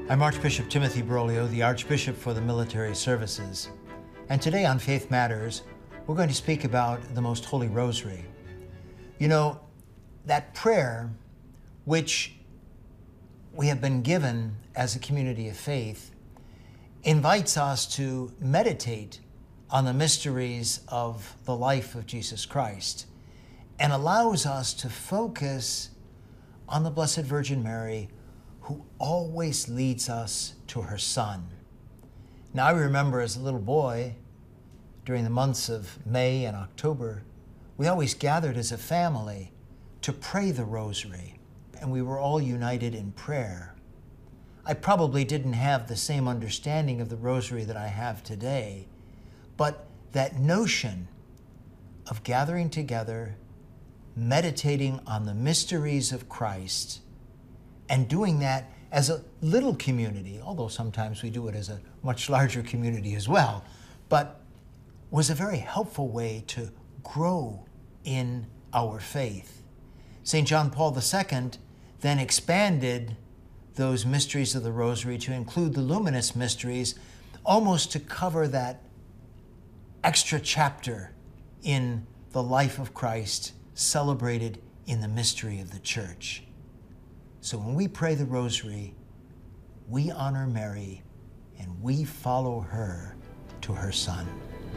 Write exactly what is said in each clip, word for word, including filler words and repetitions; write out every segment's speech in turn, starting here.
I'm Archbishop Timothy Broglio, the Archbishop for the Military Services. And today on Faith Matters, we're going to speak about the Most Holy Rosary. You know, that prayer which we have been given as a community of faith invites us to meditate on the mysteries of the life of Jesus Christ and allows us to focus on the Blessed Virgin Mary, who always leads us to her Son. Now, I remember as a little boy, during the months of May and October, we always gathered as a family to pray the Rosary, and we were all united in prayer. I probably didn't have the same understanding of the Rosary that I have today, but that notion of gathering together, meditating on the mysteries of Christ, and doing that as a little community, although sometimes we do it as a much larger community as well, but was a very helpful way to grow in our faith. Saint John Paul the Second then expanded those mysteries of the Rosary to include the luminous mysteries, almost to cover that extra chapter in the life of Christ celebrated in the mystery of the Church. So when we pray the Rosary, we honor Mary and we follow her to her Son.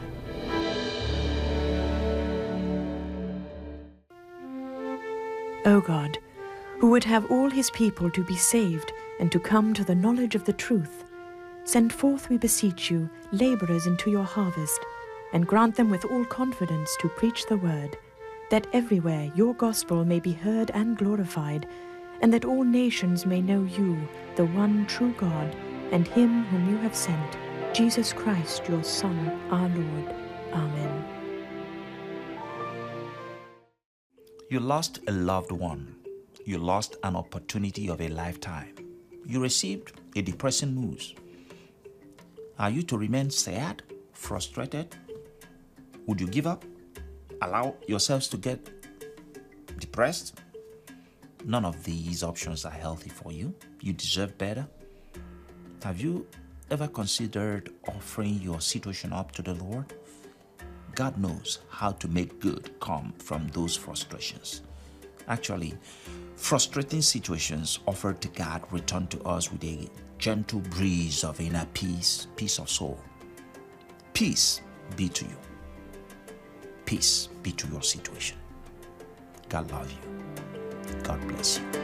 O God, who would have all his people to be saved and to come to the knowledge of the truth, send forth, we beseech you, laborers into your harvest, and grant them with all confidence to preach the word, that everywhere your gospel may be heard and glorified, and that all nations may know you, the one true God, and him whom you have sent, Jesus Christ, your Son, our Lord. Amen. You lost a loved one. You lost an opportunity of a lifetime. You received a depressing news. Are you to remain sad, frustrated? Would you give up? Allow yourselves to get depressed? None of these options are healthy for you. You deserve better. Have you ever considered offering your situation up to the Lord? God knows how to make good come from those frustrations. Actually, frustrating situations offered to God return to us with a gentle breeze of inner peace, peace of soul. Peace be to you. Peace be to your situation. God love you. God bless you.